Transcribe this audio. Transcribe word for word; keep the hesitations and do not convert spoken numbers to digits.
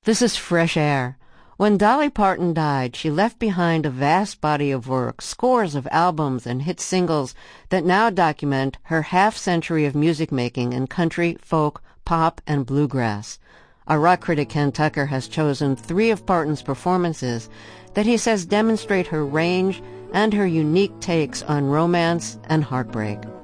This is fresh air. When Dolly Parton died, she left behind a vast body of work, scores of albums and hit singles that now document her half-century of music-making in country, folk, pop, and bluegrass. Our rock critic Ken Tucker has chosen three of Parton's performances that he says demonstrate her range and her unique takes on romance and heartbreak.